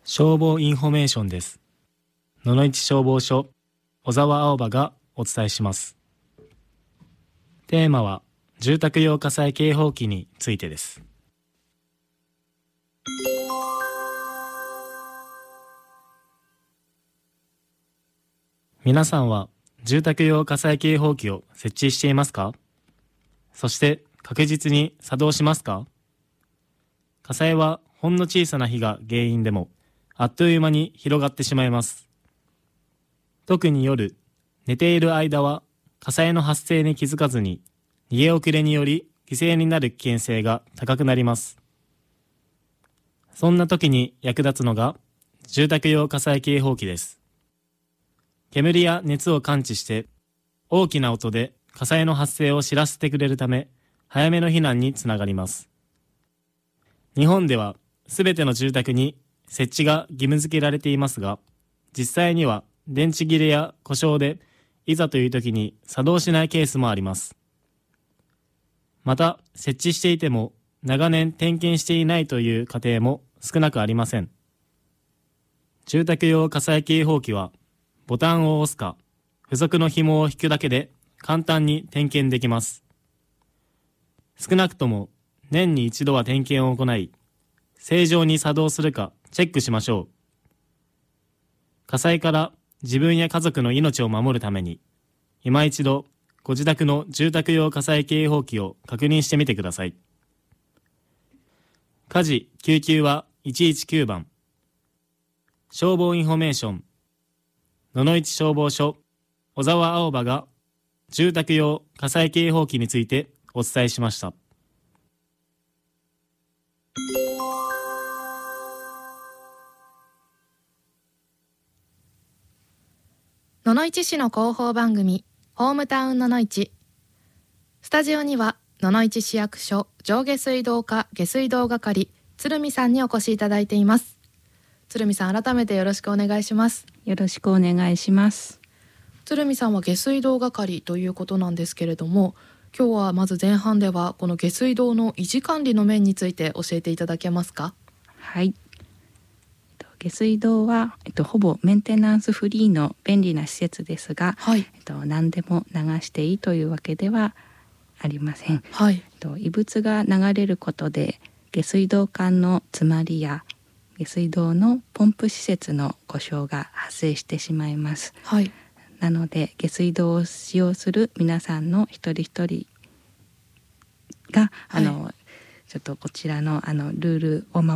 消防インフォメーションです。野々市消防署小沢青葉がお伝えします。テーマは住宅用火災警報器についてです。皆さんは住宅用火災警報器を設置していますか？そして確実に作動しますか？火災はほんの小さな火が原因でもあっという間に広がってしまいます。特に夜、寝ている間は火災の発生に気づかずに逃げ遅れにより犠牲になる危険性が高くなります。そんな時に役立つのが住宅用火災警報器です。煙や熱を感知して大きな音で火災の発生を知らせてくれるため、早めの避難につながります。日本ではすべての住宅に設置が義務付けられていますが、実際には電池切れや故障でいざという時に作動しないケースもあります。また設置していても長年点検していないという家庭も少なくありません。住宅用火災警報器はボタンを押すか付属の紐を引くだけで簡単に点検できます。少なくとも年に一度は点検を行い、正常に作動するかチェックしましょう。火災から自分や家族の命を守るために、今一度ご自宅の住宅用火災警報器を確認してみてください。火事・救急は119番。消防インフォメーション。野々市消防署小沢青葉が住宅用火災警報器についてお伝えしました。 野々市市の広報番組ホームタウン野々市。スタジオには野々市市役所上下水道課下水道係鶴見さんにお越しいただいています。鶴見さん、改めてよろしくお願いします。 よろしくお願いします。 鶴見さんは下水道係ということなんですけれども、今日はまず前半ではこの下水道の維持管理の面について教えていただけますか？ はい、下水道は、ほぼメンテナンスフリーの便利な施設ですが、 はい、 何でも流していいというわけではありません。 はい、 異物が流れることで下水道管の詰まりや下水道のポンプ施設の故障が発生してしまいます。 はい、 なので下水道を使用する皆さんの一人一人が、ちょっとこちらのルールを守